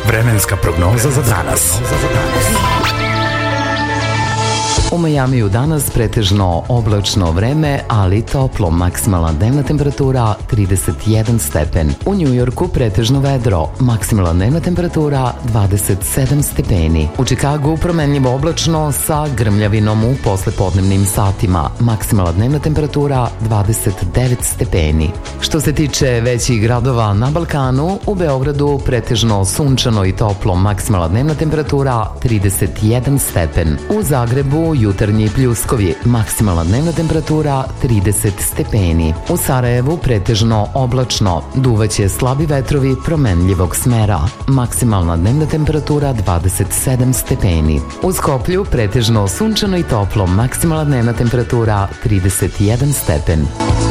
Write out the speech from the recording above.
Vremenska prognoza za danas. U Majamiju danas pretežno oblačno vreme, ali toplo, maksimalna dnevna temperatura 31 stepen. U Njujorku pretežno vedro, maksimalna dnevna temperatura 27 stepeni. U Čikagu promenljivo oblačno sa grmljavinom u poslepodnevnim satima, maksimalna dnevna temperatura 29 stepeni. Što se tiče većih gradova na Balkanu, u Beogradu pretežno sunčano i toplo, maksimalna dnevna temperatura 31 stepen. U Zagrebu jutarnji pljuskovi, maksimalna dnevna temperatura 30 stepeni. U Sarajevu pretežno oblačno, duvaće slabi vetrovi promenljivog smera, maksimalna dnevna temperatura 27 stepeni. U Skoplju pretežno sunčano i toplo, maksimalna dnevna temperatura 31 stepen.